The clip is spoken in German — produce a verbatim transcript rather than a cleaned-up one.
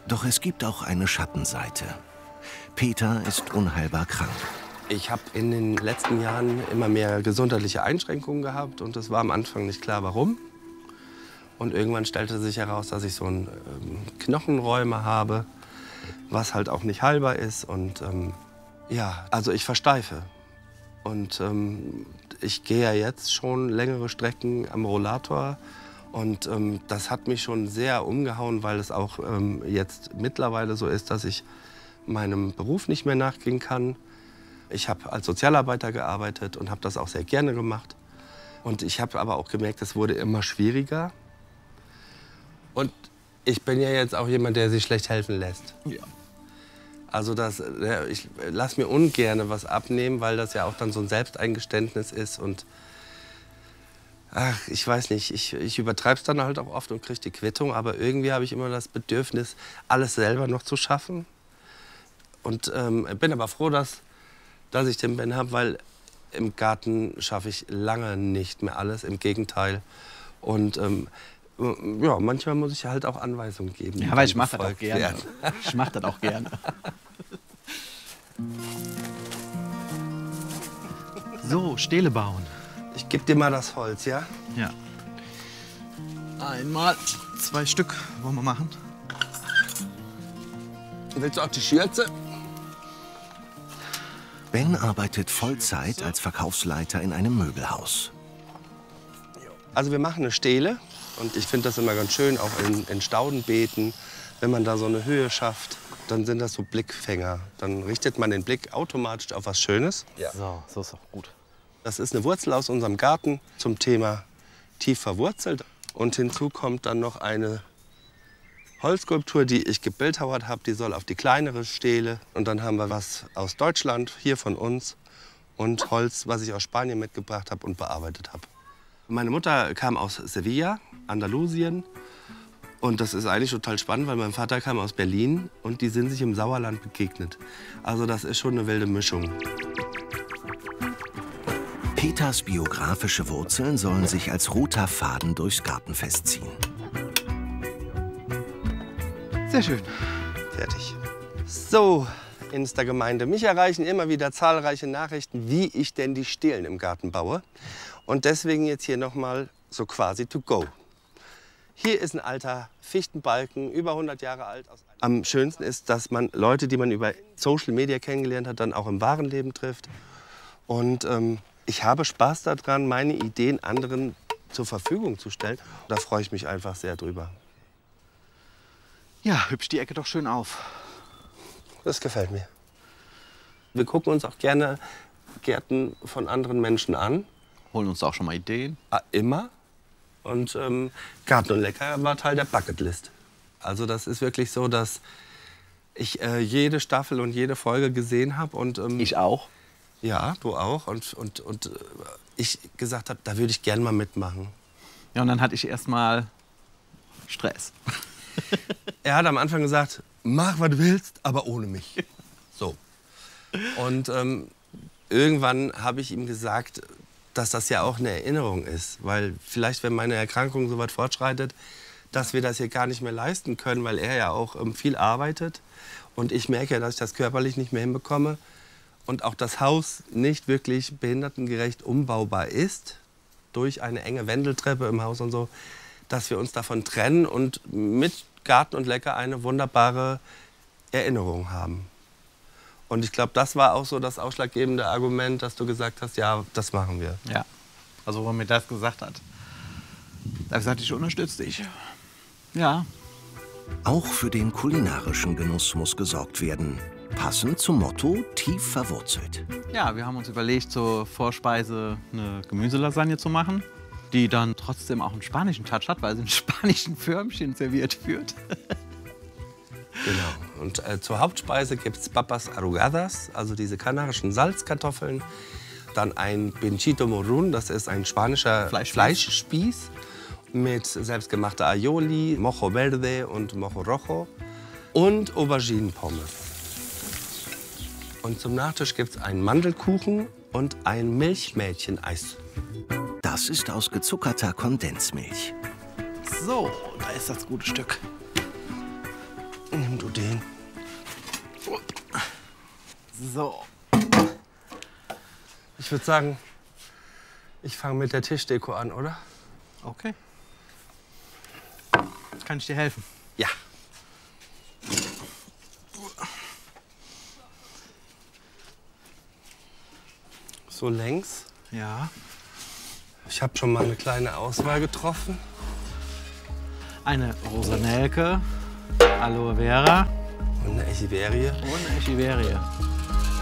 Doch es gibt auch eine Schattenseite. Peter ist unheilbar krank. Ich habe in den letzten Jahren immer mehr gesundheitliche Einschränkungen gehabt und es war am Anfang nicht klar, warum. Und irgendwann stellte sich heraus, dass ich so ein ähm, Knochenrheuma habe, was halt auch nicht heilbar ist. Und ähm, ja, also ich versteife. Und ähm, ich gehe ja jetzt schon längere Strecken am Rollator. Und ähm, das hat mich schon sehr umgehauen, weil es auch ähm, jetzt mittlerweile so ist, dass ich meinem Beruf nicht mehr nachgehen kann. Ich habe als Sozialarbeiter gearbeitet und habe das auch sehr gerne gemacht. Und ich habe aber auch gemerkt, es wurde immer schwieriger. Und ich bin ja jetzt auch jemand, der sich schlecht helfen lässt. Ja. Also das, ich lasse mir ungern was abnehmen, weil das ja auch dann so ein Selbsteingeständnis ist. Und ach, ich weiß nicht, ich, ich übertreibe es dann halt auch oft und kriege die Quittung. Aber irgendwie habe ich immer das Bedürfnis, alles selber noch zu schaffen. Und ähm, bin aber froh, dass, dass ich den Ben habe, weil im Garten schaffe ich lange nicht mehr alles, im Gegenteil. Und ähm, ja, manchmal muss ich halt auch Anweisungen geben. Ja, weil ich mache das auch gerne. Werden. Ich mache das auch gerne. So, Stele bauen. Ich gebe dir mal das Holz, ja? Ja. Einmal zwei Stück wollen wir machen. Willst du auch die Schürze? Ben arbeitet Vollzeit als Verkaufsleiter in einem Möbelhaus. Also wir machen eine Stele und ich finde das immer ganz schön, auch in, in Staudenbeeten, wenn man da so eine Höhe schafft, dann sind das so Blickfänger. Dann richtet man den Blick automatisch auf was Schönes. Ja. So, so ist auch gut. Das ist eine Wurzel aus unserem Garten zum Thema tief verwurzelt. Und hinzu kommt dann noch eine Holzskulptur, die ich gebildhauert habe. Die soll auf die kleinere Stele. Und dann haben wir was aus Deutschland, hier von uns. Und Holz, was ich aus Spanien mitgebracht habe und bearbeitet habe. Meine Mutter kam aus Sevilla, Andalusien. Und das ist eigentlich total spannend, weil mein Vater kam aus Berlin. Und die sind sich im Sauerland begegnet. Also das ist schon eine wilde Mischung. Peters biografische Wurzeln sollen sich als roter Faden durchs Gartenfest ziehen. Sehr schön. Fertig. So, Insta-Gemeinde. Mich erreichen immer wieder zahlreiche Nachrichten, wie ich denn die Stelen im Garten baue. Und deswegen jetzt hier noch mal so quasi to go. Hier ist ein alter Fichtenbalken, über hundert Jahre alt. Am schönsten ist, dass man Leute, die man über Social Media kennengelernt hat, dann auch im wahren Leben trifft. Und ähm, ich habe Spaß daran, meine Ideen anderen zur Verfügung zu stellen. Da freue ich mich einfach sehr drüber. Ja, hübsch die Ecke doch schön auf. Das gefällt mir. Wir gucken uns auch gerne Gärten von anderen Menschen an. Holen uns auch schon mal Ideen. Ah, immer. Und ähm, Garten und Lecker war Teil der Bucketlist. Also das ist wirklich so, dass ich äh, jede Staffel und jede Folge gesehen habe. Und ähm, ich auch. Ja, du auch. Und, und, und äh, ich gesagt habe, da würde ich gern mal mitmachen. Ja, und dann hatte ich erst mal Stress. Er hat am Anfang gesagt, mach, was du willst, aber ohne mich. So. Und ähm, irgendwann habe ich ihm gesagt, dass das ja auch eine Erinnerung ist. Weil vielleicht, wenn meine Erkrankung so weit fortschreitet, dass wir das hier gar nicht mehr leisten können, weil er ja auch ähm, viel arbeitet. Und ich merke ja, dass ich das körperlich nicht mehr hinbekomme. Und auch das Haus nicht wirklich behindertengerecht umbaubar ist, durch eine enge Wendeltreppe im Haus und so, dass wir uns davon trennen und mit Garten und Lecker eine wunderbare Erinnerung haben. Und ich glaube, das war auch so das ausschlaggebende Argument, dass du gesagt hast, ja, das machen wir. Ja, also wo er mir das gesagt hat. Da habe ich gesagt, ich unterstütze dich. Ja. Auch für den kulinarischen Genuss muss gesorgt werden. Passend zum Motto, tief verwurzelt. Ja, wir haben uns überlegt, zur Vorspeise eine Gemüselasagne zu machen, die dann trotzdem auch einen spanischen Touch hat, weil sie in spanischen Förmchen serviert wird. Genau. Und äh, zur Hauptspeise gibt es Papas Arrugadas, also diese kanarischen Salzkartoffeln. Dann ein Pinchito Morún, das ist ein spanischer Fleischspieß, Fleischspieß mit selbstgemachter Aioli, Mojo Verde und Mojo Rojo und Auberginenpommes. Und zum Nachtisch gibt es einen Mandelkuchen und ein Milchmädchen-Eis. Das ist aus gezuckerter Kondensmilch. So, da ist das gute Stück. Nimm du den. So. Ich würde sagen, ich fange mit der Tischdeko an, oder? Okay. Kann ich dir helfen? Ja. So längs. Ja. Ich habe schon mal eine kleine Auswahl getroffen. Eine Rosa Nelke, Aloe Vera Und eine Echeverie. und eine Echeverie.